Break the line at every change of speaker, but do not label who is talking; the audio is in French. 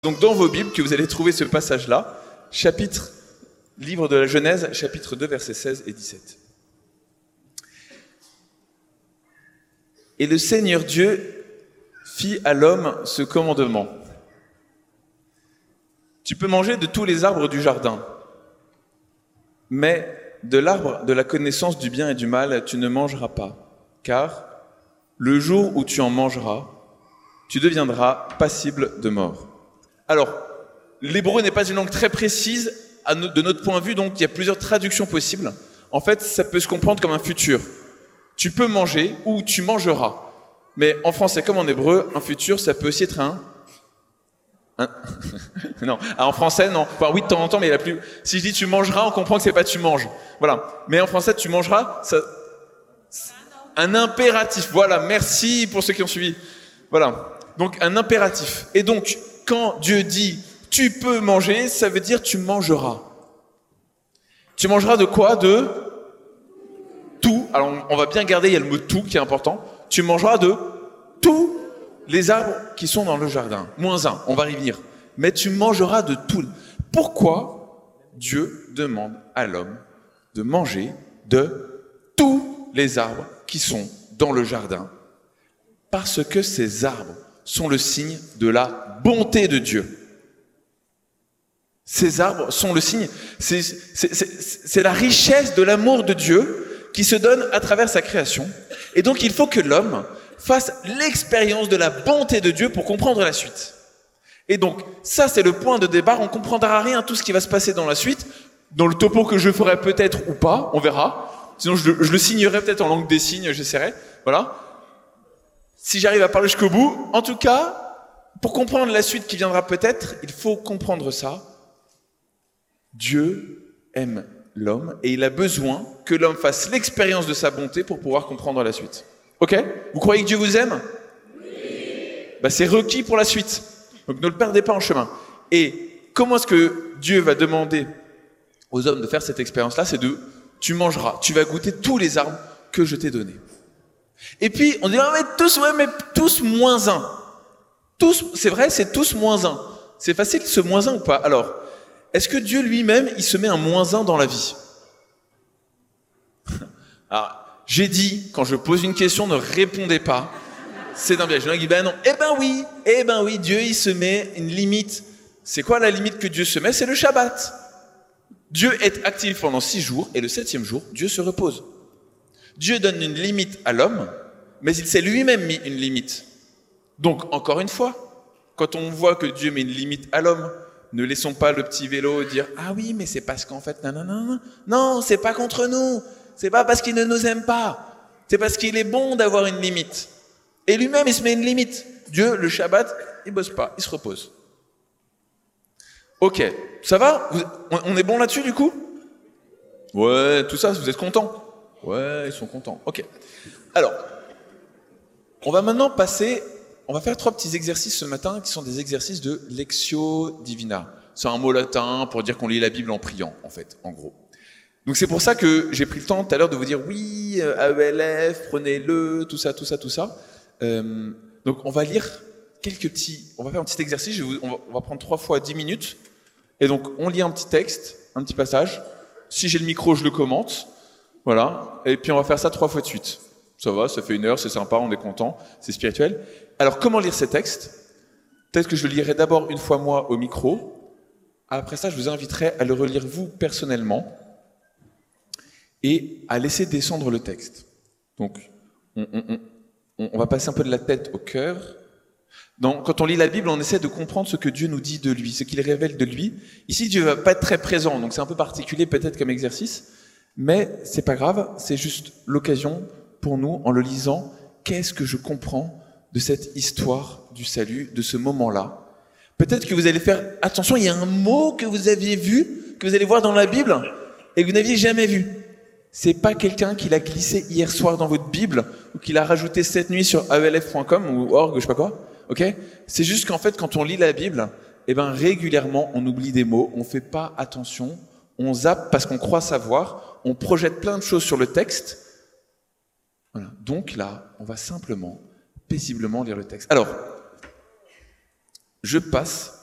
Donc dans vos Bibles que vous allez trouver ce passage-là, livre de la Genèse, chapitre 2, versets 16 et 17. Et le Seigneur Dieu fit à l'homme ce commandement. Tu peux manger de tous les arbres du jardin, mais de l'arbre de la connaissance du bien et du mal, tu ne mangeras pas, car le jour où tu en mangeras, tu deviendras passible de mort. Alors, l'hébreu n'est pas une langue très précise de notre point de vue, donc il y a plusieurs traductions possibles. En fait, ça peut se comprendre comme un futur. Tu peux manger ou tu mangeras. Mais en français comme en hébreu, un futur, ça peut aussi être un... Non, en français, non. Enfin, oui, de temps en temps, mais si je dis tu mangeras, on comprend que c'est pas tu manges. Voilà. Mais en français, tu mangeras, ça... un impératif. Voilà, merci pour ceux qui ont suivi. Voilà. Donc, un impératif. Et donc, quand Dieu dit « tu peux manger », ça veut dire « tu mangeras ». Tu mangeras de quoi? De tout. Alors, on va bien garder, il y a le mot « tout » qui est important. Tu mangeras de tous les arbres qui sont dans le jardin. -1, on va y venir. Mais tu mangeras de tout. Pourquoi Dieu demande à l'homme de manger de tous les arbres qui sont dans le jardin? Parce que ces arbres sont le signe de la bonté de Dieu. Ces arbres sont le signe, c'est la richesse de l'amour de Dieu qui se donne à travers sa création. Et donc il faut que l'homme fasse l'expérience de la bonté de Dieu pour comprendre la suite. Et donc ça c'est le point de départ, on ne comprendra rien tout ce qui va se passer dans la suite, dans le topo que je ferai peut-être ou pas, on verra. Sinon je le signerai peut-être en langue des signes, j'essaierai, voilà. Si j'arrive à parler jusqu'au bout, en tout cas, pour comprendre la suite qui viendra peut-être, il faut comprendre ça. Dieu aime l'homme et il a besoin que l'homme fasse l'expérience de sa bonté pour pouvoir comprendre la suite. Ok? Vous croyez que Dieu vous aime? Oui. C'est requis pour la suite. Donc ne le perdez pas en chemin. Et comment est-ce que Dieu va demander aux hommes de faire cette expérience-là? C'est tu mangeras, tu vas goûter tous les arbres que je t'ai donnés. Et puis, on dit, mais tous -1. Tous, c'est vrai, c'est tous -1. C'est facile ce -1 ou pas? Alors, est-ce que Dieu lui-même, il se met un -1 dans la vie? Alors, j'ai dit, quand je pose une question, ne répondez pas. C'est d'un piège. Il y en a qui disent, non. Eh ben oui, Dieu, il se met une limite. C'est quoi la limite que Dieu se met? C'est le Shabbat. Dieu est actif pendant 6 jours, et le 7e jour, Dieu se repose. Dieu donne une limite à l'homme, mais il s'est lui-même mis une limite. Donc, encore une fois, quand on voit que Dieu met une limite à l'homme, ne laissons pas le petit vélo dire « Ah oui, mais c'est parce qu'en fait, non, c'est pas contre nous, c'est pas parce qu'il ne nous aime pas, c'est parce qu'il est bon d'avoir une limite. » Et lui-même, il se met une limite. Dieu, le Shabbat, il bosse pas, il se repose. Ok, ça va? On est bon là-dessus du coup? Ouais, tout ça, vous êtes contents? Ouais, ils sont contents. Ok. Alors, on va maintenant on va faire 3 petits exercices ce matin qui sont des exercices de Lectio Divina. C'est un mot latin pour dire qu'on lit la Bible en priant, en fait, en gros. Donc c'est pour ça que j'ai pris le temps tout à l'heure de vous dire oui, AELF, prenez-le, tout ça. Donc on va lire on va faire un petit exercice, on va prendre 3 fois 10 minutes. Et donc on lit un petit texte, un petit passage. Si j'ai le micro, je le commente. Voilà, et puis on va faire ça 3 fois de suite. Ça va, ça fait 1 heure, c'est sympa, on est content, c'est spirituel. Alors comment lire ces textes? Peut-être que je le lirai d'abord une fois moi au micro. Après ça, je vous inviterai à le relire vous personnellement et à laisser descendre le texte. Donc, on va passer un peu de la tête au cœur. Quand on lit la Bible, on essaie de comprendre ce que Dieu nous dit de lui, ce qu'il révèle de lui. Ici, Dieu va pas être très présent, donc c'est un peu particulier peut-être comme exercice. Mais c'est pas grave, c'est juste l'occasion pour nous, en le lisant, qu'est-ce que je comprends de cette histoire du salut, de ce moment-là. Peut-être que vous allez faire attention, il y a un mot que vous aviez vu, que vous allez voir dans la Bible, et que vous n'aviez jamais vu. C'est pas quelqu'un qui l'a glissé hier soir dans votre Bible, ou qui l'a rajouté cette nuit sur aelf.com ou org, je sais pas quoi. Ok? C'est juste qu'en fait, quand on lit la Bible, régulièrement, on oublie des mots, on fait pas attention, on zappe parce qu'on croit savoir, on projette plein de choses sur le texte. Voilà. Donc là, on va simplement, paisiblement lire le texte. Alors, je passe